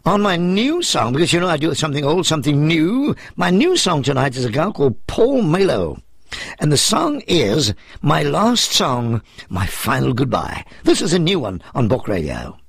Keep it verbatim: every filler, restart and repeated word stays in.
on my new song, because, you know, I do something old, something new. My new song tonight is a guy called Paul Melo. And the song is My Last Song, My Final Goodbye. This is a new one on Book Radio.